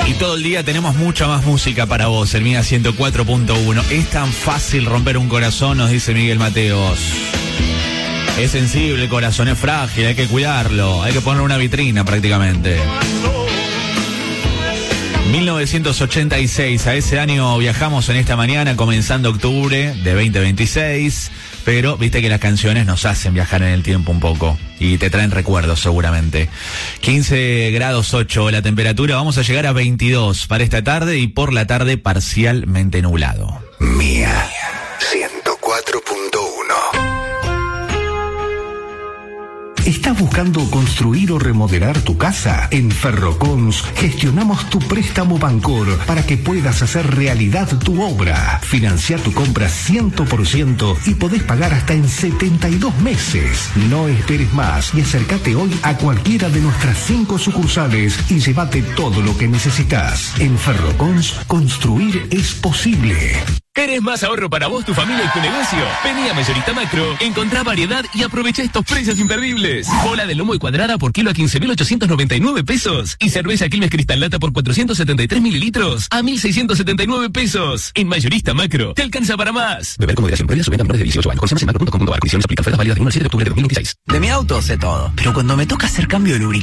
Y todo el día tenemos mucha más música para vos, el MIGA 104.1. Es tan fácil romper un corazón, nos dice Miguel Mateos. Es sensible el corazón, es frágil, hay que cuidarlo, hay que poner una vitrina prácticamente. 1986, a ese año viajamos en esta mañana, comenzando octubre de 2026, pero viste que las canciones nos hacen viajar en el tiempo un poco y te traen recuerdos seguramente. 15 grados 8 la temperatura, vamos a llegar a 22 para esta tarde y por la tarde parcialmente nublado. MIGA 104.1. ¿Estás buscando construir o remodelar tu casa? En Ferrocons gestionamos tu préstamo Bancor para que puedas hacer realidad tu obra. Financia tu compra 100% y podés pagar hasta en 72 meses. No esperes más y acércate hoy a cualquiera de nuestras 5 sucursales y llévate todo lo que necesitas. En Ferrocons, construir es posible. ¿Querés más ahorro para vos, tu familia y tu negocio? Vení a Mayorista Macro, encontrá variedad y aprovecha estos precios imperdibles. Bola de lomo y cuadrada por kilo a 15.899 pesos. Y cerveza Quilmes Cristal Lata por 473 mililitros a 1.679 pesos. En Mayorista Macro, te alcanza para más. Beber con moderación, previa su venta menores de 18 años. Consume macro.com.ar. Condiciones aplican. Ofertas válidas del 1 al 7 de octubre de 2026. De mi auto sé todo, pero cuando me toca hacer cambio de lubricante